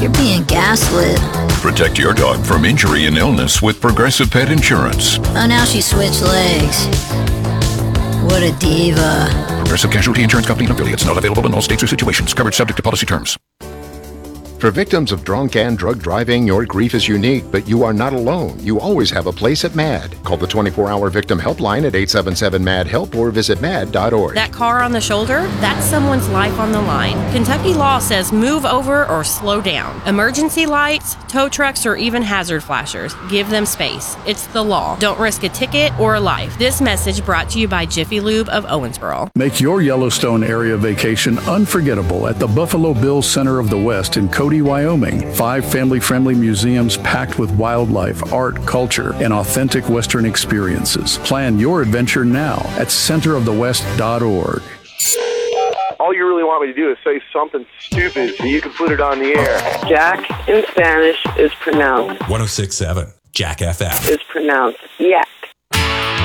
You're being gaslit. Protect your dog from injury and illness with Progressive Pet Insurance. Oh, now she switched legs. What a diva. Progressive Casualty Insurance Company and affiliates. Not available in all states or situations. Coverage subject to policy terms. For victims of drunk and drug driving, your grief is unique, but you are not alone. You always have a place at MAD. Call the 24-hour victim helpline at 877-MAD-HELP or visit mad.org. That car on the shoulder, that's someone's life on the line. Kentucky law says move over or slow down. Emergency lights, tow trucks, or even hazard flashers. Give them space. It's the law. Don't risk a ticket or a life. This message brought to you by Jiffy Lube of Owensboro. Make your Yellowstone area vacation unforgettable at the Buffalo Bills Center of the West in Cody, Wyoming. 5 family-friendly museums packed with wildlife, art, culture, and authentic Western experiences. Plan your adventure now at centerofthewest.org. All you really want me to do is say something stupid so you can put it on the air. Jack in Spanish is pronounced 106.7 Jack FM. Is pronounced yeah.